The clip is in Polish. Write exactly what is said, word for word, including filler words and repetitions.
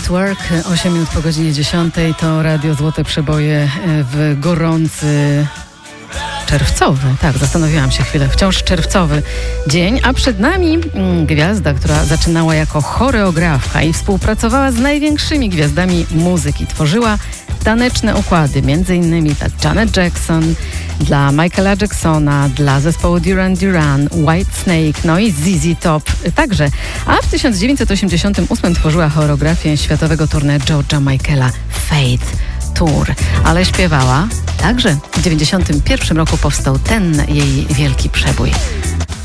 Network. osiem minut po godzinie dziesiątej to Radio Złote Przeboje w gorący czerwcowy, tak, zastanowiłam się chwilę, wciąż czerwcowy dzień, a przed nami mm, gwiazda, która zaczynała jako choreografka i współpracowała z największymi gwiazdami muzyki. Tworzyła taneczne układy, między innymi dla Janet Jackson, dla Michaela Jacksona, dla zespołu Duran Duran, Whitesnake, no i Z Z Top także. A w tysiąc dziewięćset osiemdziesiątym ósmym tworzyła choreografię światowego tournée George'a Michaela Faith Tour, ale śpiewała także. W dziewięćdziesiątym pierwszym roku powstał ten jej wielki przebój.